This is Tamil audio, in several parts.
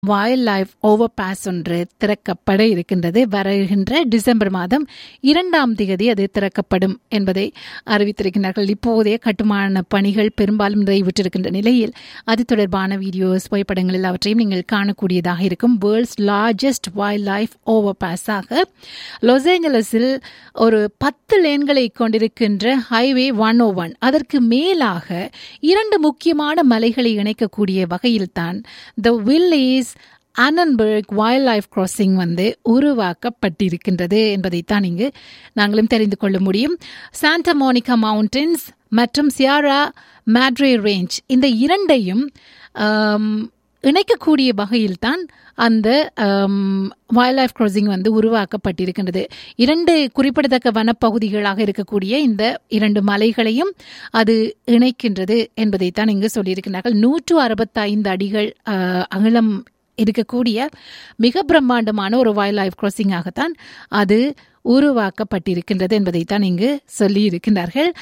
வைல்ட் லைஃப் ஓவர் பாஸ் ஒன்று திறக்கப்பட இருக்கின்றது. வருகின்ற டிசம்பர் மாதம் 2ஆம் தேதி அது திறக்கப்படும் என்பதை அறிவித்திருக்கிறார்கள். இப்போதைய கட்டுமான பணிகள் பெரும்பாலும் நிறைவுற்றிருக்கின்ற நிலையில் அது தொடர்பான வீடியோஸ், புகைப்படங்கள் எல்லாவற்றையும் நீங்கள் காணக்கூடியதாக இருக்கும். World's largest wild life over பாஸாக loss ஏஞ்சலஸில் ஒரு 10 லேன்களை கொண்டிருக்கின்ற ஹைவே 101 அதற்கு மேலாக 2 முக்கியமான மலைகளை இணைக்கக்கூடிய வகையில்தான் the village ஆனன்பர்க் wild life crossing உருவாக்கப்பட்டிருக்கின்றது என்பதைத்தான் இங்கு நாங்களும் தெரிந்து கொள்ள முடியும். சாண்டா மோனிகா மவுண்டன்ஸ் மற்றும் சியாரா மேட்ரே ரேஞ்ச் இந்த இரண்டையும் இணைக்கக்கூடிய வகையில்தான் அந்த வைல்ட் லைஃப் கிராசிங் உருவாக்கப்பட்டிருக்கின்றது. 2 குறிப்பிடத்தக்க வனப்பகுதிகளாக இருக்கக்கூடிய இந்த 2 மலைகளையும் அது இணைக்கின்றது என்பதைத்தான் இங்கு சொல்லியிருக்கிறார்கள். 165 அடிகள் அகலம் இருக்கக்கூடிய மிக பிரம்மாண்டமான ஒரு வைல்ட் லைஃப் கிராசிங்காகத்தான் அது உருவாக்கப்பட்டிருக்கின்றது என்பதைத்தான் இங்கு சொல்லி இருக்கின்றார்கள்.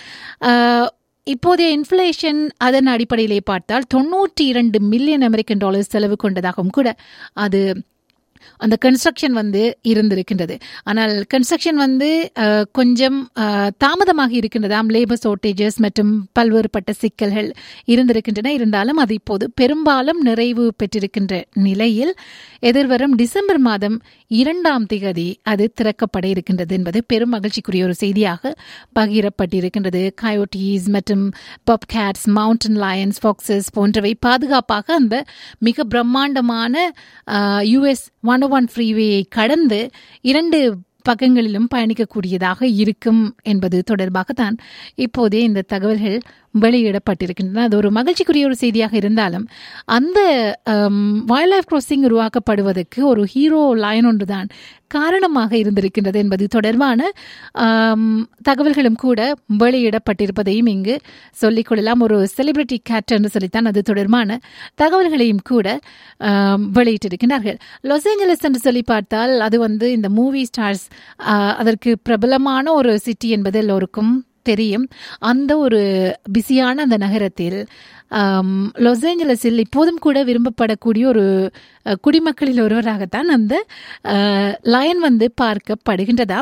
இப்போதைய இன்ஃப்ளேஷன் அதன் அடிப்படையிலே பார்த்தால் $92 மில்லியன் செலவு கொண்டதாகவும் கூட அது அந்த கன்ஸ்ட்ரக்ஷன் இருந்திருக்கின்றது. ஆனால் கன்ஸ்ட்ரக்ஷன் கொஞ்சம் தாமதமாக இருக்கின்றதாம். லேபர் ஷார்டேஜஸ் மற்றும் பல்வேறுபட்ட சிக்கல்கள் இருந்திருக்கின்றன. இருந்தாலும் அது இப்போது பெரும்பாலும் நிறைவு பெற்றிருக்கின்ற நிலையில் எதிர்வரும் டிசம்பர் மாதம் 2ஆம் தேதி அது திறக்கப்பட இருக்கின்றது என்பது பெரும் மகிழ்ச்சிக்குரிய ஒரு செய்தியாக பகிரப்பட்டிருக்கின்றது. கயோட்டீஸ் மற்றும் பாப்கேட்ஸ், மவுண்டன் லயன்ஸ், ஃபாக்ஸஸ் போன்றவை பாதுகாப்பாக அந்த மிக பிரம்மாண்டமான US 101 ஃப்ரீவேயை கடந்து 2 பக்கங்களிலும் பயணிக்கக்கூடியதாக இருக்கும் என்பது தொடர்பாகத்தான் இப்போதே இந்த தகவல்கள் வெளியிடப்பட்டிருக்கின்றன. அது ஒரு மகிழ்ச்சிக்குரிய ஒரு செய்தியாக இருந்தாலும் அந்த வைல்ட் லைஃப் கிராசிங் உருவாக்கப்படுவதற்கு ஒரு ஹீரோ லைன் ஒன்றுதான் காரணமாக இருந்திருக்கின்றது என்பது தொடர்பான தகவல்களும் கூட வெளியிடப்பட்டிருப்பதையும் இங்கு சொல்லிக்கொள்ளலாம். ஒரு செலிபிரிட்டி கேட் என்று சொல்லித்தான் அது தொடர்பான தகவல்களையும் கூட வெளியிட்டிருக்கிறார்கள். லாஸ் ஏஞ்சலஸ் என்று சொல்லி பார்த்தால் அது இந்த மூவி ஸ்டார்ஸ் அதற்கு பிரபலமான ஒரு சிட்டி என்பது எல்லோருக்கும் தெரியும். அந்த ஒரு பிஸியான அந்த நகரத்தில் லாஸ் ஏஞ்சலஸில் இப்போதும் கூட விரும்பப்படக்கூடிய ஒரு குடிமக்களில் ஒருவராகத்தான் அந்த லயன் பார்க்கப்படுகின்றதாம்.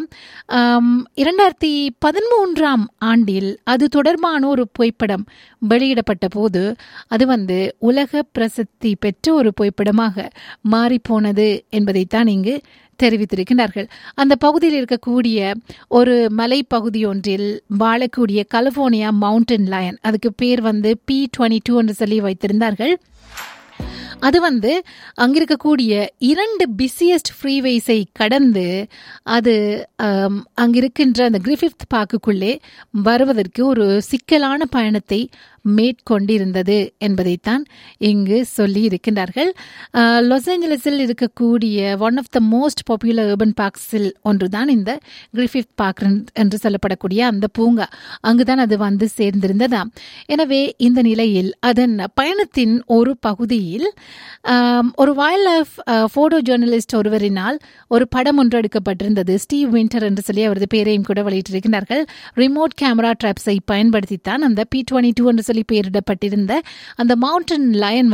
2013ஆம் ஆண்டில் அது தொடர்பான ஒரு புகைப்படம் வெளியிடப்பட்ட போது அது உலக பிரசித்தி பெற்ற ஒரு புகைப்படமாக மாறிப்போனது என்பதைத்தான் இங்கு தெரிவித்திருக்கிறார்கள். அந்த பகுதியில் இருக்கக்கூடிய ஒரு மலைப்பகுதி ஒன்றில் வாழக்கூடிய கலிபோர்னியா மவுண்டன் லயன், அதுக்கு பேர் P22 என்று சொல்லி வைத்திருந்தார்கள். அது அங்கிருக்கக்கூடிய 2 பிஸியஸ்ட் ஃப்ரீவேஸை கடந்து அது அங்கிருக்கின்ற அந்த கிரிஃபித் பார்க்குள்ளே வருவதற்கு ஒரு சிக்கலான பயணத்தை மேற்கொண்டிருந்தது என்பதைத்தான் இங்கு சொல்லி இருக்கின்றார்கள். லாஸ் ஏஞ்சலஸில் இருக்கக்கூடிய one of the most popular urban பார்க்ஸில் ஒன்றுதான் இந்த கிரிஃபித் பார்க் என்று சொல்லப்படக்கூடிய அந்த பூங்கா. அங்குதான் அது சேர்ந்திருந்ததாம். எனவே இந்த நிலையில் அதன் பயணத்தின் ஒரு பகுதியில் ஒரு வைல்ட் லைஃப் போட்டோ ஜேர்னலிஸ்ட் ஒருவரினால் ஒரு படம் ஒன்று எடுக்கப்பட்டிருந்தது. ஸ்டீவ் வின்டர் என்று சொல்லி அவரது பேரையும் கூட வெளியிட்டிருக்கிறார்கள். ரிமோட் கேமரா டிராப்ஸை பயன்படுத்தித்தான் அந்த P22 என்று சொல்லி பெயரிடப்பட்டிருந்த அந்த மவுண்டன் லயன்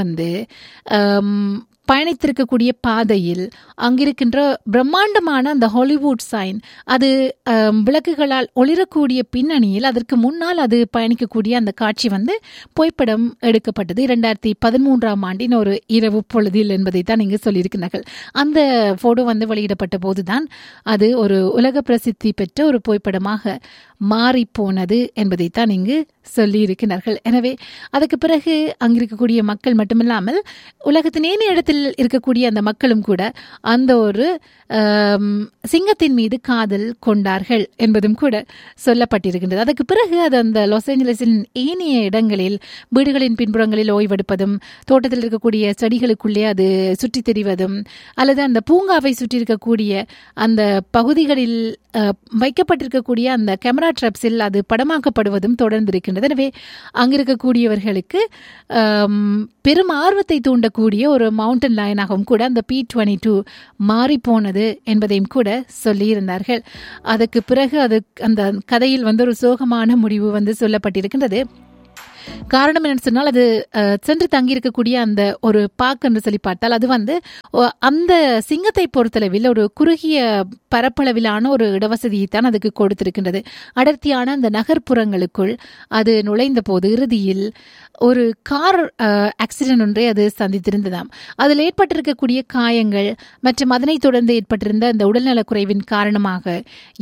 பயணித்திருக்கக்கூடிய பாதையில் அங்கிருக்கின்ற பிரம்மாண்டமான அந்த ஹாலிவுட் சைன் அது விளக்குகளால் ஒளிரக்கூடிய பின்னணியில் அதற்கு முன்னால் அது பயணிக்கக்கூடிய அந்த காட்சி புகைப்படம் எடுக்கப்பட்டது 2013ஆம் ஆண்டின் ஒரு இரவு பொழுதில் என்பதைத்தான் இங்கு சொல்லியிருக்கிறார்கள். அந்த போட்டோ வெளியிடப்பட்ட போதுதான் அது ஒரு உலக பிரசித்தி பெற்ற ஒரு புகைப்படமாக மாறிப்போனது என்பதைத்தான் இங்கு சொல்லி இருக்கிறார்கள். எனவே அதுக்கு பிறகு அங்கிருக்கக்கூடிய மக்கள் மட்டுமில்லாமல் உலகத்தின் ஏனைய இடத்தில் இருக்கக்கூடிய அந்த மக்களும் கூட அந்த ஒரு சிங்கத்தின் மீது காதல் கொண்டார்கள் என்பதும் கூட சொல்லப்பட்டிருக்கின்றது. அதுக்கு பிறகு அது அந்த லாஸ் ஏஞ்சலஸின் ஏனைய இடங்களில் வீடுகளின் பின்புறங்களில் ஓய்வெடுப்பதும், தோட்டத்தில் இருக்கக்கூடிய செடிகளுக்குள்ளே அது சுற்றித் திரிவதும், அல்லது அந்த பூங்காவை சுற்றி இருக்கக்கூடிய அந்த பகுதிகளில் வைக்கப்பட்டிருக்கக்கூடிய அந்த கேமரா ட்ராப்ஸில் அது படமாக்கப்படுவதும் தொடர்ந்திருக்கின்றது. எனவே அங்கிருக்கக்கூடியவர்களுக்கு பெரும் ஆர்வத்தை தூண்டக்கூடிய ஒரு மவுண்டன் லயனாகவும் கூட அந்த P22 மாறிப்போனது என்பதையும் கூட சொல்லியிருந்தார்கள். அதுக்கு பிறகு அது அந்த கதையில் ஒரு சோகமான முடிவு சொல்லப்பட்டிருக்கின்றது. காரணம் என்னன்னு சொன்னால் அது சென்று தங்கியிருக்கக்கூடிய அந்த ஒரு பார்க் என்று சொல்லி பார்த்தால் அது வந்து அந்த சிங்கத்தை பொறுத்தளவில் ஒரு குறுகிய பரப்பளவிலான ஒரு இடவசதியை தான் அதுக்கு கொடுத்திருக்கின்றது. அடர்த்தியான அந்த நகர்ப்புறங்களுக்குள் அது நுழைந்த போது இறுதியில் ஒரு கார் ஆக்சிடென்ட் ஒன்றை அது சந்தித்திருந்ததாம். அதில் ஏற்பட்டிருக்கக்கூடிய காயங்கள் மற்றும் அதனைத் தொடர்ந்து ஏற்பட்டிருந்த அந்த உடல்நலக்குறைவின் காரணமாக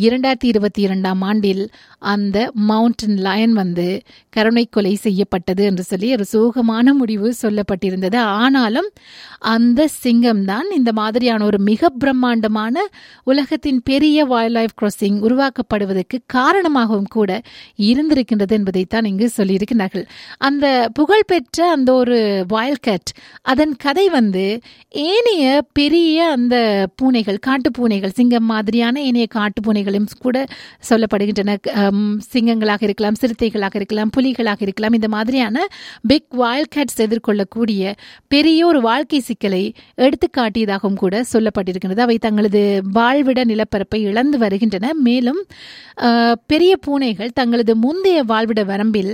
2022 ஆண்டில் அந்த மவுண்டன் லயன் வந்து கருணை கொலை செய்யப்பட்டது என்று சொல்லி ஒரு சோகமான முடிவு சொல்லப்பட்டிருந்தது. ஆனாலும் அந்த சிங்கம் தான் இந்த மாதிரியான ஒரு மிக பிரம்மாண்டமான உலகத்தின் பெரிய வைல்ட் லைஃப் கிராசிங் உருவாக்கப்படுவதற்கு காரணமாகவும் கூட இருந்திருக்கின்றது என்பதைத்தான் இங்கு சொல்லியிருக்கிறார்கள். அந்த புகழ்பெற்ற அந்த ஒரு வைல்ட் கேட் அதன் கதை வந்து ஏனைய பெரிய அந்த பூனைகள், காட்டு பூனைகள், சிங்கம் மாதிரியான ஏனைய காட்டு பூனைகளும் கூட சொல்லப்படுகின்றன. சிங்கங்களாக இருக்கலாம், சிறுத்தைகளாக இருக்கலாம், புலிகளாக இருக்கலாம். இந்த மாதிரியான பிக் வைல்ட் கேட்ஸ் எதிர்கொள்ளக்கூடிய பெரிய ஒரு வாழ்க்கை சிக்கலை எடுத்து காட்டியதாகவும் கூட சொல்லப்பட்டிருக்கிறது. அவை தங்களது வாழ்விட நிலப்பரப்பை இழந்து வருகின்றன. மேலும் பெரிய பூனைகள் தங்களது முந்தைய வாழ்விட வரம்பில்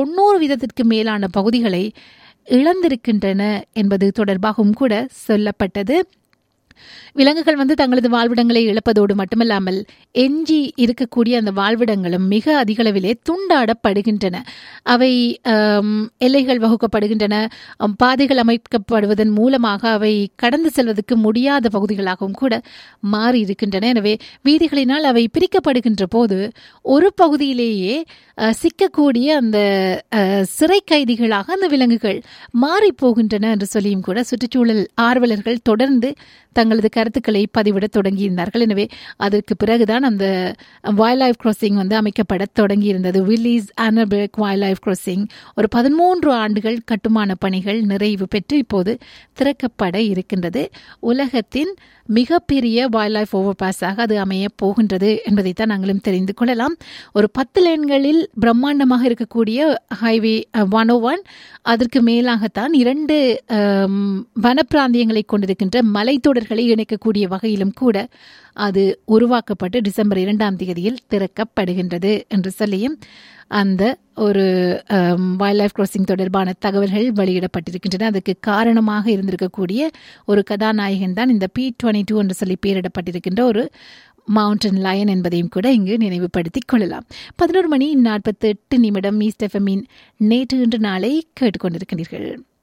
90% மேலான பகுதிகளை இழந்திருக்கின்றன என்பது தொடர்பாகவும் கூட சொல்லப்பட்டது. விலங்குகள் வந்து தங்களது வாழ்விடங்களை இழப்பதோடு மட்டுமல்லாமல் எஞ்சி இருக்கக்கூடிய அந்த வாழ்விடங்களும் மிக அதிகளவிலே துண்டாடப்படுகின்றன. அவை எல்லைகள் வகுக்கப்படுகின்றன. பாதைகள் அமைக்கப்படுவதன் மூலமாக அவை கடந்து செல்வதற்கு முடியாத பகுதிகளாகவும் கூட மாறி இருக்கின்றன. எனவே வீதிகளினால் அவை பிரிக்கப்படுகின்ற போது ஒரு பகுதியிலேயே சிக்கக்கூடிய அந்த சிறை கைதிகளாக அந்த விலங்குகள் மாறி போகின்றன என்று சொல்லியும் கூட சுற்றுச்சூழல் ஆர்வலர்கள் தொடர்ந்து தங்களது கருத்துக்களை பதிவிட தொடங்கியிருந்தார்கள். எனவே அதற்கு பிறகுதான் அந்த வைல்ட் லைஃப் கிராசிங் வந்து அமைக்கப்பட தொடங்கியிருந்தது. வில்லிஸ் ஆனர்பர்க் வைல்ட் லைஃப் கிராசிங் ஒரு 13 ஆண்டுகள் கட்டுமான பணிகள் நிறைவு பெற்று இப்போது திறக்கப்பட இருக்கின்றது. உலகத்தின் மிகப்பெரிய வைல்ட் லைஃப் ஓவர்பாஸாக அது அமைய போகின்றது என்பதைத்தான் நாங்களும் தெரிந்து கொள்ளலாம். ஒரு 10 லேன்களில் பிரம்மாண்டமாக இருக்கக்கூடிய ஹைவே 101 அதற்கு மேலாகத்தான் 2 வனப்பிராந்தியங்களை கொண்டிருக்கின்ற மலைத்தொடர்களை இணைக்கக்கூடிய வகையிலும் கூட அது உருவாக்கப்பட்டு டிசம்பர் 2 திறக்கப்படுகின்றது என்று சொல்லியும் அந்த ஒரு வைல்ட் லைஃப் கிராசிங் தொடர்பான தகவல்கள் வெளியிடப்பட்டிருக்கின்றன. அதுக்கு காரணமாக இருந்திருக்கக்கூடிய ஒரு கதாநாயகன் தான் இந்த P22 என்று சொல்லி பெயரிடப்பட்டிருக்கின்ற ஒரு மவுண்டன் லயன் என்பதையும் கூட இங்கு நினைவுபடுத்திக் கொள்ளலாம். 11 மணி 48 நிமிடம் ஈஸ்ட் எஃப்எம்மின் நேற்று இன்று நாளை கேட்டுக்கொண்டிருக்கிறீர்கள்.